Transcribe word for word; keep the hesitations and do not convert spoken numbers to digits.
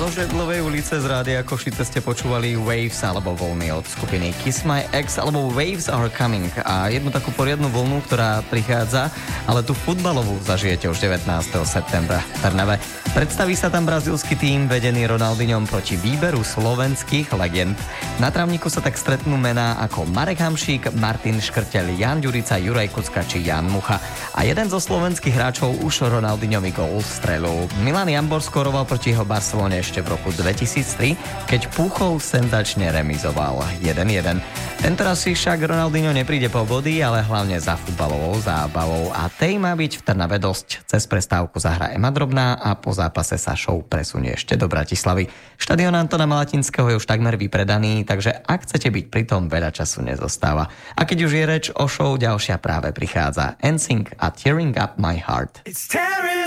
Zo Žedlovej ulice z Rádia Košice ste počúvali Waves alebo Vlny od skupiny Kiss My Ex alebo Waves Are Coming a jednu takú poriadnu vlnu, ktorá prichádza, ale tú futbalovú zažijete už devätnásteho septembra v Trnave. Predstaví sa tam brazílsky tím vedený Ronaldinhom proti výberu slovenských legend. Na trávniku sa tak stretnú mená ako Marek Hamšík, Martin Škrteľ, Jan Ďurica, Juraj Kucka či Jan Mucha. A jeden zo slovenských hráčov už Ronaldinhovi gól strelil. Milan Jambor skoroval proti jeho Barcelone ešte v roku dvetisíctri, keď Púchov senzačne remizoval jeden jeden. Tentoraz si však Ronaldinho nepríde po body, ale hlavne za futbalovou zábavou a tej má byť v Trnave dosť. Cez prestávku zahra Ema Drobná a po zápase sa show presunie ešte do Bratislavy. Štadión Antona Malatinského je už takmer vypredaný, takže ak chcete byť pri tom, veľa času nezostáva. A keď už je reč o show, ďalšia práve prichádza. N Sync a Tearing Up My Heart.